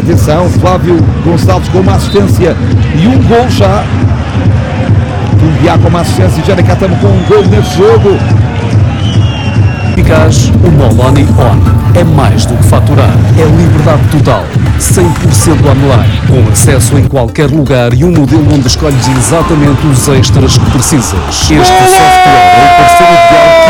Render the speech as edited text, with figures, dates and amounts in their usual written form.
Atenção, Flávio Gonçalves com uma assistência e um gol já. Tumbiá com uma assistência e já estamos com um gol neste jogo. Eficaz, o Moloni On é mais do que faturar. É liberdade total, 100% online, com acesso em qualquer lugar e um modelo onde escolhes exatamente os extras que precisas. Este software é o parceiro ideal